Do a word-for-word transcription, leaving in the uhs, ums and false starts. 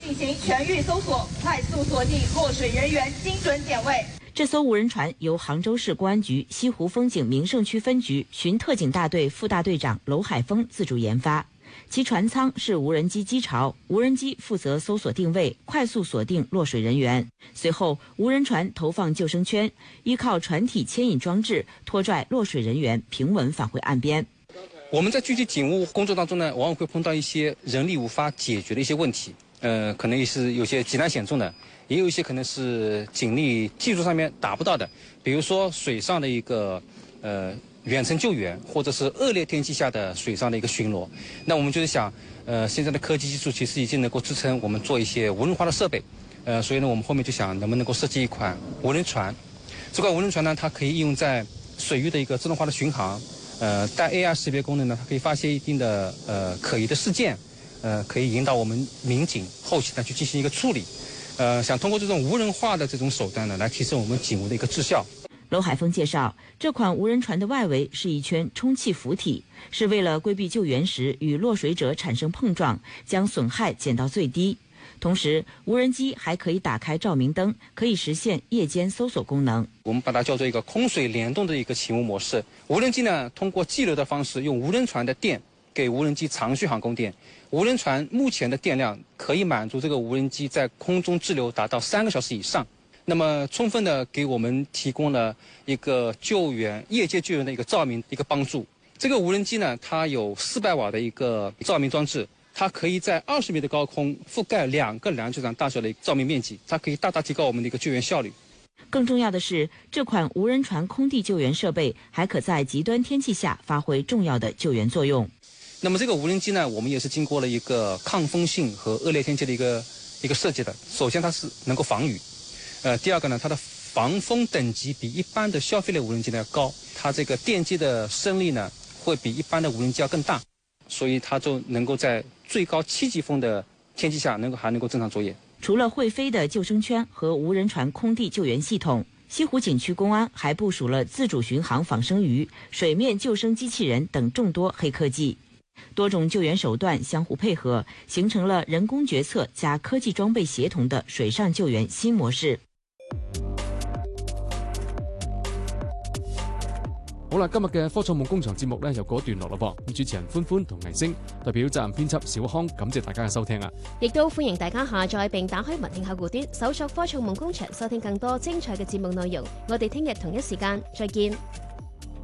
进行全域搜索，快速锁定落水人员，精准点位。 这艘无人船由杭州市公安局西湖风景名胜区分局巡特警大队副大队长娄海峰自主研发。其船舱是无人机机巢，无人机负责搜索定位，快速锁定落水人员。随后，无人船投放救生圈，依靠船体牵引装置拖拽落水人员平稳返回岸边。 我们在具体警务工作当中呢，往往会碰到一些人力无法解决的一些问题，呃，可能也是有些极难险重的，也有一些可能是警力技术上面达不到的，比如说水上的一个呃。远程救援，或者是恶劣天气下的水上的一个巡逻，那我们就是想，呃，现在的科技技术其实已经能够支撑我们做一些无人化的设备，呃，所以呢，我们后面就想能不能够设计一款无人船。这款无人船呢，它可以应用在水域的一个自动化的巡航，呃，带 A R 识别功能呢，它可以发现一定的呃可疑的事件，呃，可以引导我们民警后期呢去进行一个处理，呃，想通过这种无人化的这种手段呢，来提升我们警务的一个质效。 娄海峰介绍，这款无人船的外围是一圈充气浮体，是为了规避救援时与落水者产生碰撞，将损害减到最低。同时，无人机还可以打开照明灯，可以实现夜间搜索功能。 我们把它叫做一个空水联动的一个勤务模式。无人机呢，通过激流的方式，用无人船的电给无人机长续航供电。无人船目前的电量可以满足这个无人机在空中滞留达到三个小时以上。那么充分的给我们提供了一个救援夜间救援的一个照明一个帮助。这个无人机呢，它有四百瓦的一个照明装置，它可以在二十米的高空覆盖两个篮球场大小的照明面积，它可以大大提高我们的一个救援效率。 更重要的是，这款无人船空地救援设备还可在极端天气下发挥重要的救援作用。 那么这个无人机呢，我们也是经过了一个抗风性和恶劣天气的一个一个设计的。首先，它是能够防雨。呃，第二个呢，它的防风等级比一般的消费类无人机呢要高，它这个电机的升力呢会比一般的无人机要更大，所以它就能够在最高七级风的天气下能够还能够正常作业。 除了会飞的救生圈和无人船空地救援系统，西湖景区公安还部署了自主巡航仿生鱼、水面救生机器人等众多黑科技。多种救援手段相互配合，形成了人工决策加科技装备协同的水上救援新模式。 好啦，今日嘅科創夢工場節目咧又告一段落啦噃。咁主持人歡歡同藝星代表責任編輯小康，感謝大家嘅收聽啊！ 亦都歡迎大家下載並打開文聽客戶端，搜索科創夢工場，收聽更多精彩嘅節目內容。我哋聽日同一時間再見。